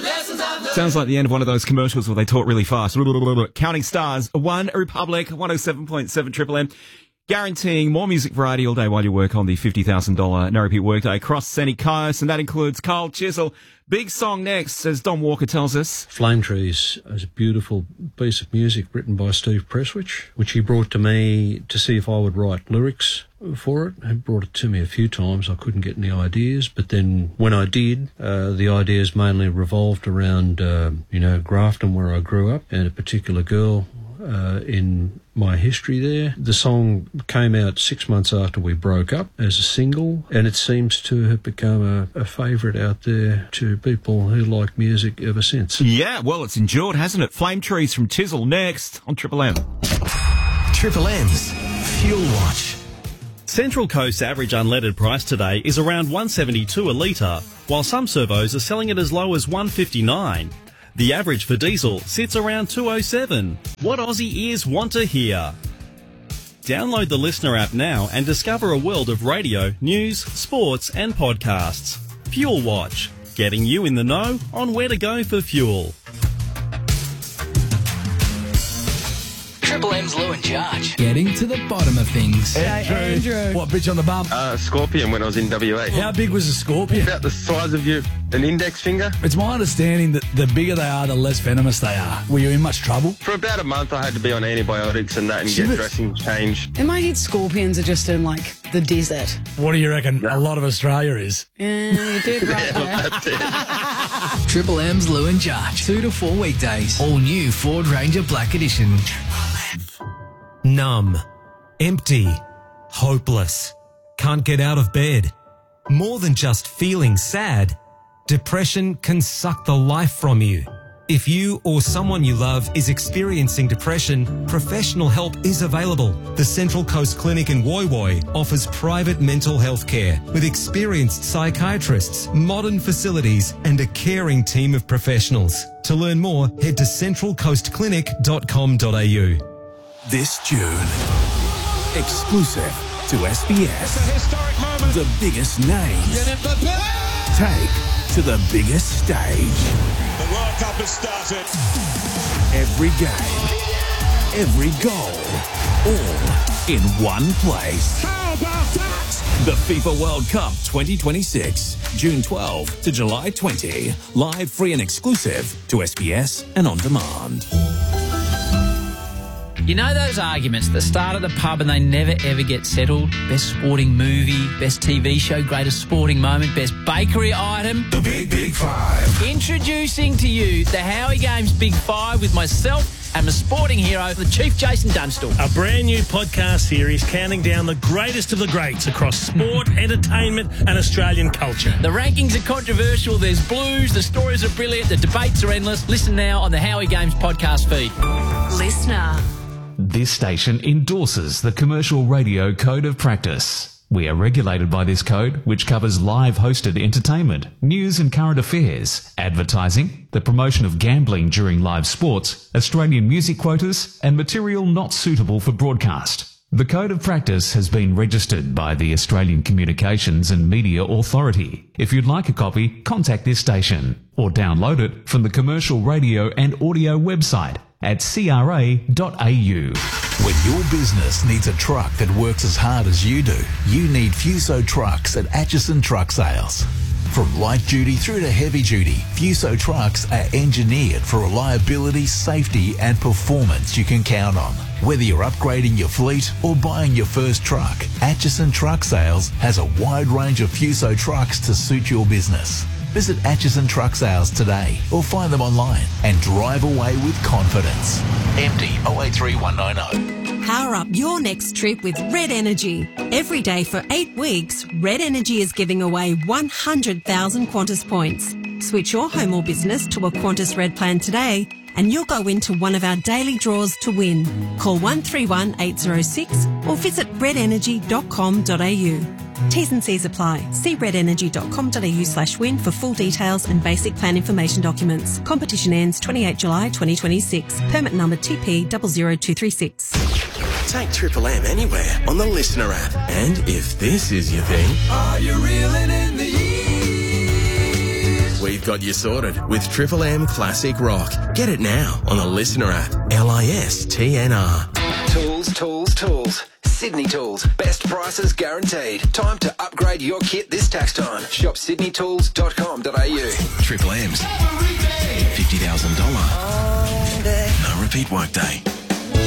Sounds like the end of one of those commercials where they talk really fast. Counting Stars, One Republic, 107.7 Triple M. Guaranteeing more music variety all day while you work on the $50,000 no repeat workday across Sunny Coast, and that includes Carl Chisel. Big song next, as Don Walker tells us. Flame Trees is a beautiful piece of music written by Steve Presswich, which he brought to me to see if I would write lyrics for it. He brought it to me a few times. I couldn't get any ideas, but then when I did, the ideas mainly revolved around, Grafton, where I grew up, and a particular girl in my history there. The song came out 6 months after we broke up as a single, and it seems to have become a favourite out there to people who like music ever since. Yeah, well, it's endured, hasn't it? Flame Trees from Chisel next on Triple M. Triple M's Fuel Watch. Central Coast's average unleaded price today is around $1.72 a litre, while some servos are selling it as low as $1.59. The average for diesel sits around $2.07. What Aussie ears want to hear. Download the Listener app now and discover a world of radio, news, sports and podcasts. Fuel Watch, getting you in the know on where to go for fuel. Triple M's Lou and Jarge. Getting to the bottom of things. Andrew. What, bitch on the bum? Scorpion when I was in WA. How big was the scorpion? About the size of an index finger. It's my understanding that the bigger they are, the less venomous they are. Were you in much trouble? For about a month I had to be on antibiotics and that and get dressing changed. In my head, scorpions are just in, the desert. What do you reckon a lot of Australia is? Yeah, you did right there. That's it. Triple M's Lou and Jarge. 2 to 4 weekdays. All new Ford Ranger Black Edition. Numb, empty, hopeless, can't get out of bed. More than just feeling sad, depression can suck the life from you. If you or someone you love is experiencing depression, professional help is available. The Central Coast Clinic in Woy Woy offers private mental health care with experienced psychiatrists, modern facilities and a caring team of professionals. To learn more, head to centralcoastclinic.com.au. This June, exclusive to SBS. It's a historic moment. The biggest names take to the biggest stage. The World Cup has started. Every game, every goal, all in one place. How about that? The FIFA World Cup 2026, June 12 to July 20. Live, free and exclusive to SBS and on demand. You know those arguments that start at the pub and they never ever get settled? Best sporting movie, best TV show, greatest sporting moment, best bakery item? The Big Five. Introducing to you the Howie Games Big Five with myself and my sporting hero, the Chief Jason Dunstall. A brand new podcast series counting down the greatest of the greats across sport, entertainment and Australian culture. The rankings are controversial, there's blues, the stories are brilliant, the debates are endless. Listen now on the Howie Games podcast feed. Listener. This station endorses the Commercial Radio Code of Practice. We are regulated by this code, which covers live hosted entertainment, news and current affairs, advertising, the promotion of gambling during live sports, Australian music quotas, and material not suitable for broadcast. The Code of Practice has been registered by the Australian Communications and Media Authority. If you'd like a copy, contact this station or download it from the Commercial Radio and Audio website at cra.au. When your business needs a truck that works as hard as you do, you need Fuso trucks at Atchison Truck Sales. From light duty through to heavy duty, Fuso trucks are engineered for reliability, safety and performance you can count on. Whether you're upgrading your fleet or buying your first truck, Atchison Truck Sales has a wide range of Fuso trucks to suit your business. Visit Atchison Truck Sales today or find them online and drive away with confidence. MD 083190. Power up your next trip with Red Energy. Every day for 8 weeks, Red Energy is giving away 100,000 Qantas points. Switch your home or business to a Qantas Red plan today and you'll go into one of our daily draws to win. Call 131 806 or visit redenergy.com.au. T's and C's apply. See redenergy.com.au/win for full details and basic plan information documents. Competition ends 28 July 2026. Permit number TP00236. Take Triple M anywhere on the Listener app. And if this is your thing, Are you reeling in the years? we've got you sorted with Triple M Classic Rock. Get it now on the Listener app. LISTNR. Tools. Sydney Tools. Best prices guaranteed. Time to upgrade your kit this tax time. Shop sydneytools.com.au. Triple M's $50,000. No repeat workday.